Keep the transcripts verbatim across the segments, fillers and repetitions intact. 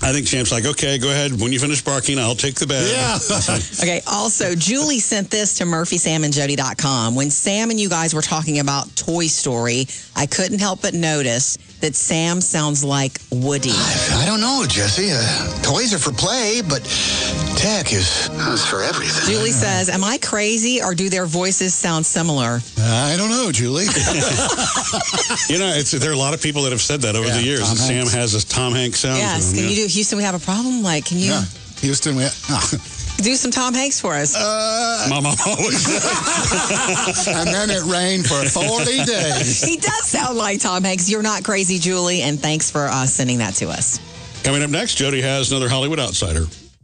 I think Sam's like, okay, go ahead. When you finish barking, I'll take the bed. Yeah. Okay, also, Julie sent this to Murphy Sam and Jody dot com. When Sam and you guys were talking about Toy Story, I couldn't help but notice that Sam sounds like Woody. I, I don't know, Jesse. Uh, toys are for play, but tech is, is for everything. Julie says, am I crazy or do their voices sound similar? I don't know, Julie. You know, it's, there are a lot of people that have said that over Yeah, the years. Tom And Sam Hanks. has this Tom Hanks sound. Yes, to him, can yeah. you do Houston, we have a problem? Like, can you Yeah. Houston, we... do some Tom Hanks for us? Uh, My mom always and then it rained for forty days. He does sound like Tom Hanks. You're not crazy, Julie, and thanks for uh, sending that to us. Coming up next, Jody has another Hollywood Outsider.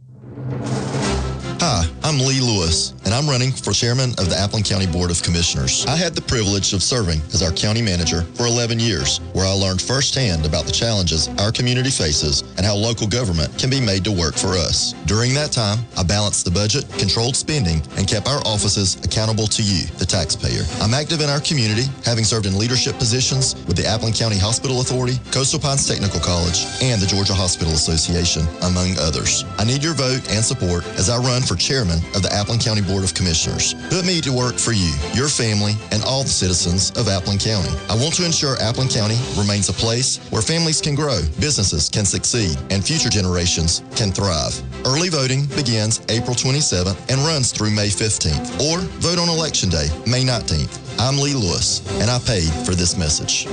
Hi, I'm Lee Lewis, and I'm running for chairman of the Appleton County Board of Commissioners. I had the privilege of serving as our county manager for eleven years, where I learned firsthand about the challenges our community faces and how local government can be made to work for us. During that time, I balanced the budget, controlled spending, and kept our offices accountable to you, the taxpayer. I'm active in our community, having served in leadership positions with the Appleton County Hospital Authority, Coastal Pines Technical College, and the Georgia Hospital Association, among others. I need your vote and support as I run for chairman of the Appleton County Board of Commissioners. Put me to work for you, your family, and all the citizens of Appleton County. I want to ensure Appleton County remains a place where families can grow, businesses can succeed, and future generations can thrive. Early voting begins April twenty-seventh and runs through May fifteenth. Or vote on Election Day, May nineteenth. I'm Lee Lewis, and I paid for this message.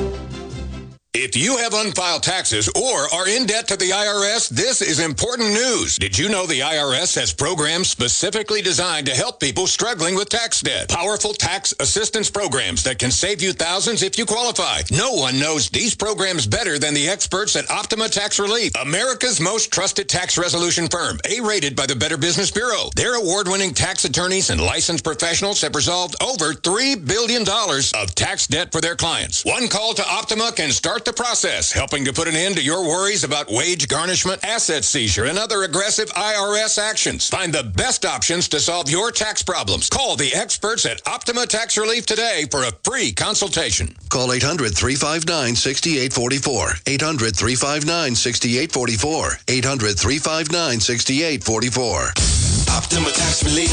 If you have unfiled taxes or are in debt to the I R S, this is important news. Did you know the I R S has programs specifically designed to help people struggling with tax debt? Powerful tax assistance programs that can save you thousands if you qualify. No one knows these programs better than the experts at Optima Tax Relief, America's most trusted tax resolution firm, A-rated by the Better Business Bureau. Their award-winning tax attorneys and licensed professionals have resolved over three billion dollars of tax debt for their clients. One call to Optima can start the process, helping to put an end to your worries about wage garnishment, asset seizure, and other aggressive I R S actions. Find the best options to solve your tax problems. Call the experts at Optima Tax Relief today for a free consultation. Call eight hundred, three five nine, six eight four four. eight hundred, three five nine, six eight four four. eight hundred, three five nine, six eight four four. Optima Tax Relief.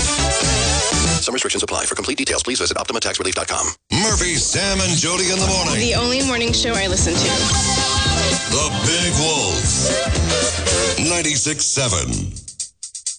Some restrictions apply. For complete details, please visit Optima Tax Relief dot com. Murphy, Sam, and Jody in the morning. The only morning show I listen to. The Big Wolf. ninety-six point seven.